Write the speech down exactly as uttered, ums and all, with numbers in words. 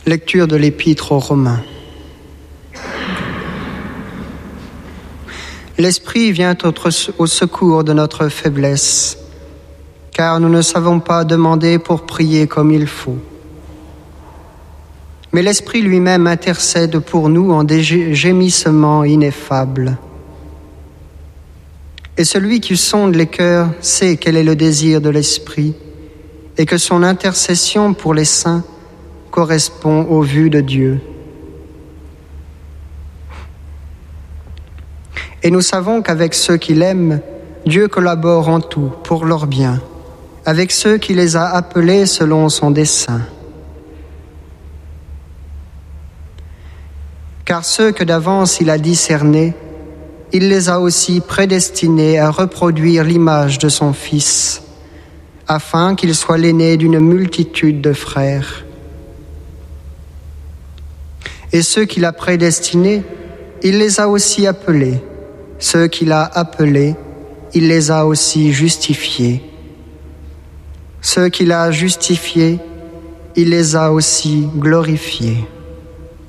Lecture de l'Épître aux Romains. L'Esprit vient au secours de notre faiblesse, car nous ne savons pas demander pour prier comme il faut. Mais l'Esprit lui-même intercède pour nous en des gémissements ineffables. Et celui qui sonde les cœurs sait quel est le désir de l'Esprit et que son intercession pour les saints correspond aux vues de Dieu. Et nous savons qu'avec ceux qui l'aiment, Dieu collabore en tout pour leur bien, avec ceux qui les a appelés selon son dessein. Car ceux que d'avance il a discernés, il les a aussi prédestinés à reproduire l'image de son Fils, afin qu'il soit l'aîné d'une multitude de frères. Et ceux qu'il a prédestinés, il les a aussi appelés. Ceux qu'il a appelés, il les a aussi justifiés. Ceux qu'il a justifiés, il les a aussi glorifiés.